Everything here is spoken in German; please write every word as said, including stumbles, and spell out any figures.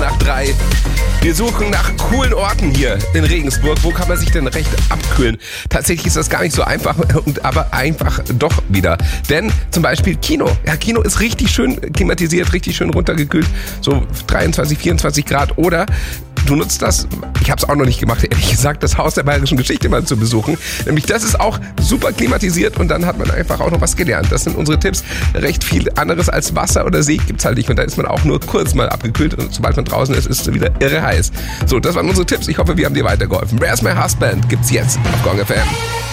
nach drei. Wir suchen nach coolen Orten hier in Regensburg. Wo kann man sich denn recht abkühlen? Tatsächlich ist das gar nicht so einfach, aber einfach doch wieder. Denn zum Beispiel Kino. Ja, Kino ist richtig schön klimatisiert, richtig schön runtergekühlt. So dreiundzwanzig, vierundzwanzig Grad. Oder du nutzt das, ich habe es auch noch nicht gemacht, ehrlich gesagt, das Haus der Bayerischen Geschichte mal zu besuchen. Nämlich das ist auch super klimatisiert und dann hat man einfach auch noch was gelernt. Das sind unsere Tipps. Recht viel anderes als Wasser oder See gibt's halt nicht. Und da ist man auch nur kurz mal abgekühlt und sobald man draußen ist, ist es wieder irre heiß. So, das waren unsere Tipps. Ich hoffe, wir haben dir weitergeholfen. Where's My Husband gibt's jetzt auf Gong F M.